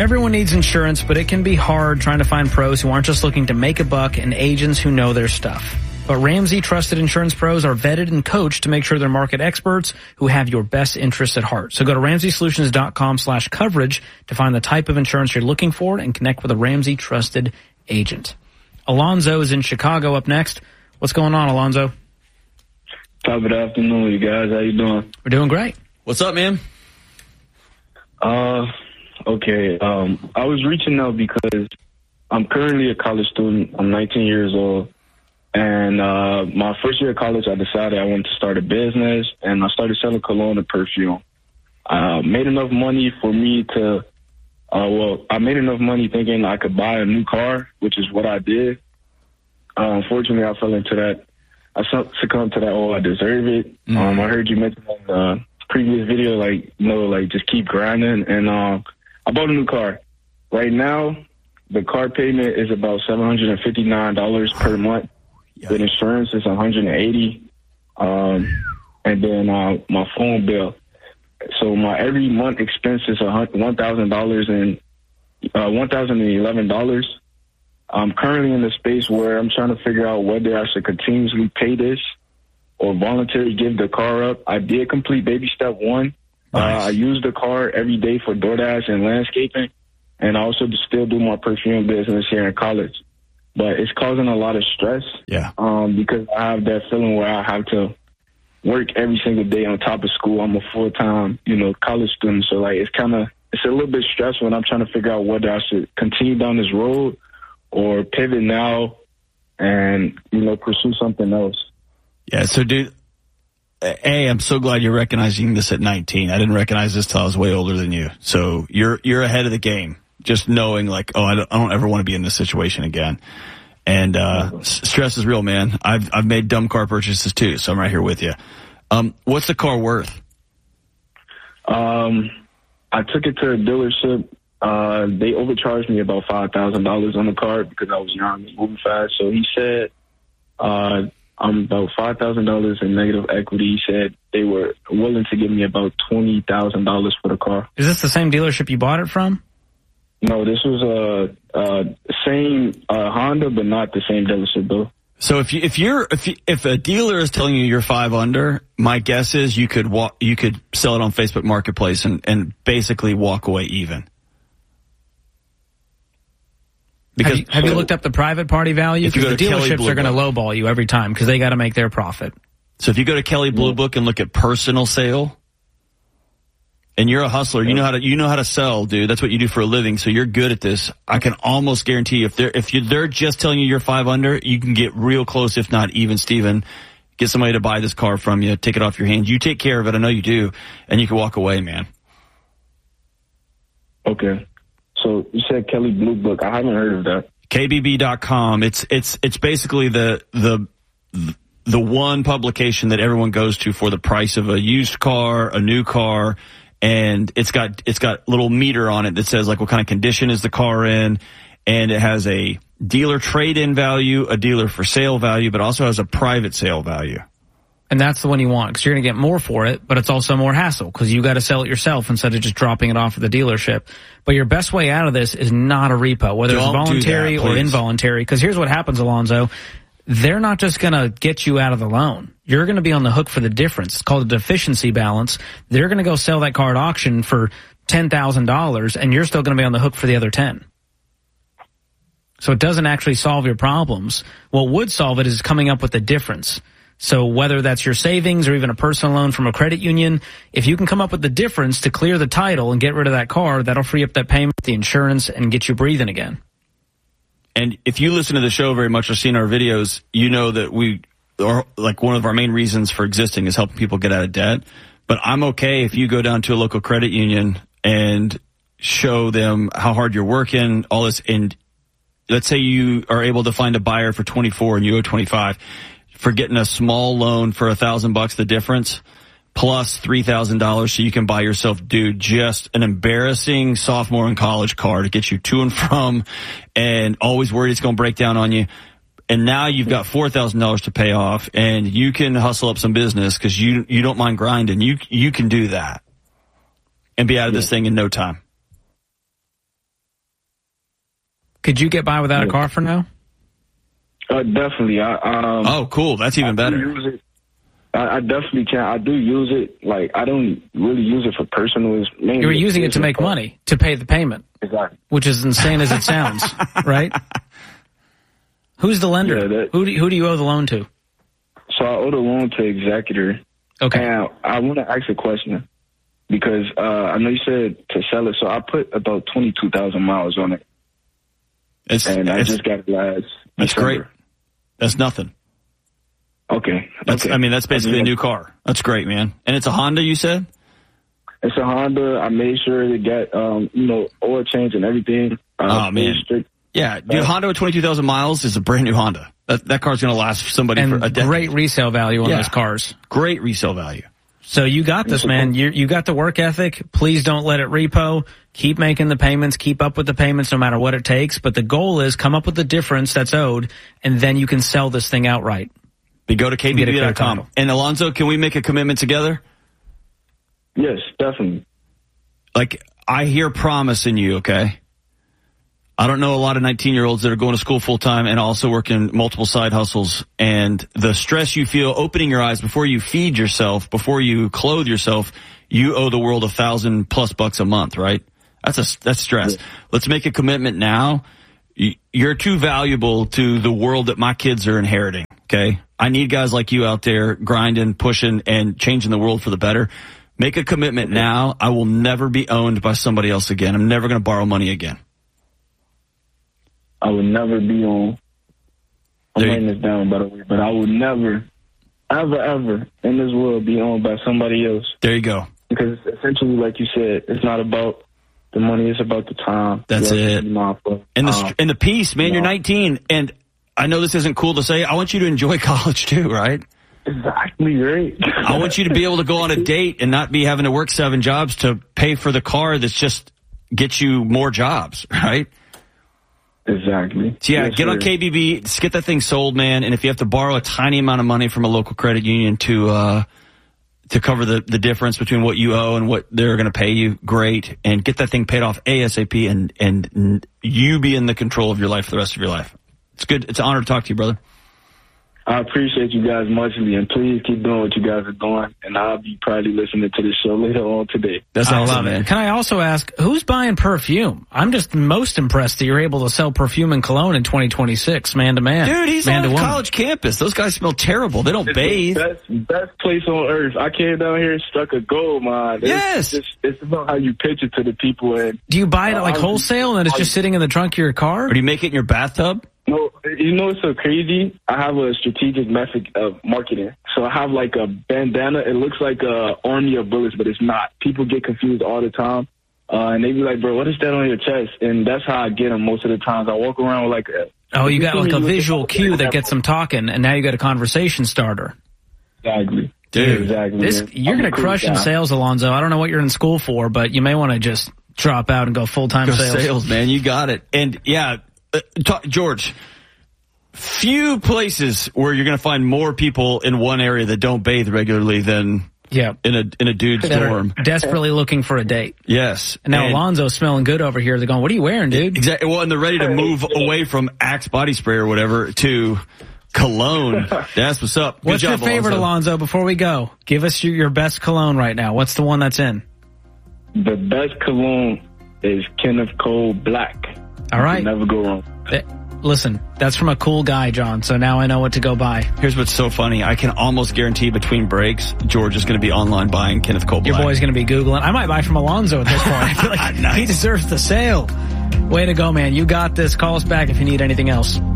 Everyone needs insurance, but it can be hard trying to find pros who aren't just looking to make a buck and agents who know their stuff. But Ramsey Trusted Insurance Pros are vetted and coached to make sure they're market experts who have your best interests at heart. So go to RamseySolutions.com/coverage to find the type of insurance you're looking for and connect with a Ramsey Trusted agent. Alonzo is in Chicago up next. What's going on, Alonzo? Top of the afternoon, you guys. How you doing? We're doing great. What's up, man? Okay. I was reaching out because I'm currently a college student. I'm 19 years old. And my first year of college, I decided I wanted to start a business, and I started selling cologne and perfume. Made enough money for me to, I made enough money thinking I could buy a new car, which is what I did. Unfortunately, I fell into that. I succumbed to that, I deserve it. I heard you mention in the previous video, just keep grinding. And I bought a new car. Right now, the car payment is about $759 per month. With insurance, it's $180. And then my phone bill. So my every month expense is $1,000 and $1,011. I'm currently in the space where I'm trying to figure out whether I should continuously pay this or voluntarily give the car up. I did complete baby step one. Nice. I use the car every day for DoorDash and landscaping, and I also still do my perfume business here in college. But it's causing a lot of stress. Yeah. Because I have that feeling where I have to work every single day on top of school. I'm a full-time, college student. So it's a little bit stressful, and I'm trying to figure out whether I should continue down this road or pivot now and, pursue something else. Yeah. So, dude, I'm so glad you're recognizing this at 19. I didn't recognize this till I was way older than you. So you're ahead of the game. Just knowing I don't ever want to be in this situation again. And, stress is real, man. I've made dumb car purchases too. So I'm right here with you. What's the car worth? I took it to a dealership. They overcharged me about $5,000 on the car because I was young and moving fast. So he said, I'm about $5,000 in negative equity. He said they were willing to give me about $20,000 for the car. Is this the same dealership you bought it from? No, this was same Honda, but not the same dealership though. So if a dealer is telling you you're 5 under, my guess is you could sell it on Facebook Marketplace and basically walk away even. Because have you looked up the private party value? Because the dealerships are going to lowball you every time because they got to make their profit. So if you go to Kelley Blue Book and look at personal sale, and you're a hustler, you know how to sell, dude. That's what you do for a living. So you're good at this. I can almost guarantee you, if they're just telling you you're 5 under, you can get real close, if not even, Steven. Get somebody to buy this car from you, take it off your hands. You take care of it. I know you do, and you can walk away, man. Okay. So you said Kelley Blue Book. I haven't heard of that. KBB.com. It's basically the one publication that everyone goes to for the price of a used car, a new car. And it's got little meter on it that says what kind of condition is the car in, and it has a dealer trade-in value, a dealer for sale value, but also has a private sale value. And that's the one you want because you're going to get more for it, but it's also more hassle because you got to sell it yourself instead of just dropping it off at the dealership. But your best way out of this is not a repo, whether it's voluntary or involuntary. Because here's what happens, Alonzo. They're not just going to get you out of the loan. You're going to be on the hook for the difference. It's called a deficiency balance. They're going to go sell that car at auction for $10,000, and you're still going to be on the hook for the other 10. So it doesn't actually solve your problems. What would solve it is coming up with the difference. So whether that's your savings or even a personal loan from a credit union, if you can come up with the difference to clear the title and get rid of that car, that'll free up that payment, the insurance, and get you breathing again. And if you listen to the show very much or seen our videos, you know that we are one of our main reasons for existing is helping people get out of debt. But I'm okay if you go down to a local credit union and show them how hard you're working, all this. And let's say you are able to find a buyer for 24 and you owe 25 for getting a small loan for $1,000, the difference plus $3,000 so you can buy yourself, dude, just an embarrassing sophomore in college car to get you to and from and always worried it's going to break down on you. And now you've got $4,000 to pay off and you can hustle up some business because you don't mind grinding. You can do that and be out of this thing in no time. Could you get by without a car for now? Definitely. Oh, cool. That's even better. I definitely can. I do use it. Like, I don't really use it for personal. You were using it to make money, to pay the payment. Exactly. Which is insane as it sounds, right? Who's the lender? Who do you owe the loan to? So I owe the loan to Executor. Okay. And I want to ask a question because I know you said to sell it. So I put about 22,000 miles on it. I just got it last That's December. Great. That's nothing. Okay. That's basically a new car. That's great, man. And it's a Honda, you said? It's a Honda. I made sure to get, oil change and everything. Oh, man. Strict. Yeah, dude, Honda with 22,000 miles is a brand new Honda. That car's going to last somebody for a decade. Great resale value on those cars. Great resale value. So you got this, man. You got the work ethic. Please don't let it repo. Keep making the payments. Keep up with the payments no matter what it takes. But the goal is come up with the difference that's owed, and then you can sell this thing outright. Go to KBB.com. And Alonzo, can we make a commitment together? Yes, definitely. Like, I hear promise in you, okay? I don't know a lot of 19-year-olds that are going to school full-time and also working multiple side hustles. And the stress you feel opening your eyes before you feed yourself, before you clothe yourself, you owe the world $1,000+ a month, right? That's stress. Yeah. Let's make a commitment now. You're too valuable to the world that my kids are inheriting, okay? I need guys like you out there grinding, pushing, and changing the world for the better. Make a commitment now. I will never be owned by somebody else again. I'm never going to borrow money again. I would never be on. I'm writing this down, by the way, but I would never, ever in this world be owned by somebody else. There you go. Because essentially, like you said, it's not about the money, it's about the time. That's it. And the peace, man. You're 19, and I know this isn't cool to say. I want you to enjoy college too, right? Exactly, right. I want you to be able to go on a date and not be having to work 7 jobs to pay for the car that's just gets you more jobs, right? Exactly. So yeah, get on KBB, just get that thing sold, man. And if you have to borrow a tiny amount of money from a local credit union to cover the difference between what you owe and what they're going to pay you, great. And get that thing paid off ASAP and you be in the control of your life for the rest of your life. It's good. It's an honor to talk to you, brother. I appreciate you guys muchly, and please keep doing what you guys are doing, and I'll be probably listening to this show later on today. That's awesome, man. Can I also ask, who's buying perfume? I'm just most impressed that you're able to sell perfume and cologne in 2026, man to man. Dude, he's on a college campus. Those guys smell terrible. They don't bathe. It's the best place on earth. I came down here and struck a gold mine. Yes. It's about how you pitch it to the people. And do you buy it at like wholesale and it's just sitting in the trunk of your car? Or do you make it in your bathtub? No, you know what's so crazy? I have a strategic method of marketing. So I have like a bandana. It looks like a army of bullets, but it's not. People get confused all the time. And they be like, bro, what is that on your chest? And that's how I get them most of the times. I walk around with like you got like a visual cue that gets them talking, and now you got a conversation starter. Exactly. Dude, exactly. You're going to crush in sales, Alonzo. I don't know what you're in school for, but you may want to just drop out and go full-time sales, man. You got it. And yeah, George, few places where you're going to find more people in one area that don't bathe regularly than in a dude's dorm. Desperately looking for a date. Yes. And now Alonzo's smelling good over here. They're going, what are you wearing, dude? Exactly. Well, and they're ready to move away from Axe body spray or whatever to cologne. That's what's up. What's your favorite, Alonzo, before we go? Give us your best cologne right now. What's the one that's in? The best cologne is Kenneth Cole Black. All right. You can never go wrong. Listen, that's from a cool guy, John, so now I know what to go buy. Here's what's so funny. I can almost guarantee between breaks, George is going to be online buying Kenneth Cole Black. Your boy's going to be Googling. I might buy from Alonzo at this point. I feel like nice. He deserves the sale. Way to go, man. You got this. Call us back if you need anything else.